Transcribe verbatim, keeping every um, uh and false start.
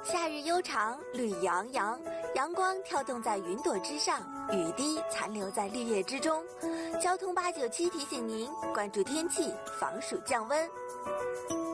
夏日悠长，绿意洋洋，阳光跳动在云朵之上，雨滴残留在绿叶之中。交通八九七提醒您关注天气，防暑降温。